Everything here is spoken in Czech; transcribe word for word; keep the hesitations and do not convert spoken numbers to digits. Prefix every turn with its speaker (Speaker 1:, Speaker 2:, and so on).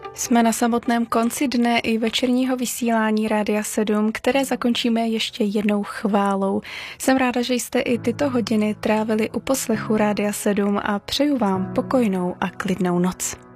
Speaker 1: Jsme na samotném konci dne i večerního vysílání Rádia sedm, které zakončíme ještě jednou chválou. Jsem ráda, že jste i tyto hodiny trávili u poslechu Rádia sedm a přeju vám pokojnou a klidnou noc.